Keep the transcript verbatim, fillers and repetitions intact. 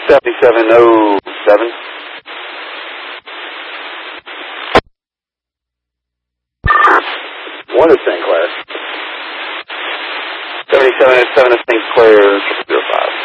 seventy-seven oh seven. One is Saint Clair. seventy-seven oh seven is Saint Clair, zero five.